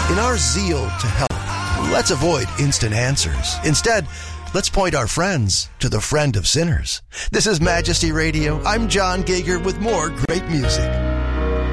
In our zeal to help, let's avoid instant answers. Instead, let's point our friends to the friend of sinners. This is Majesty Radio. I'm John Gager with more great music.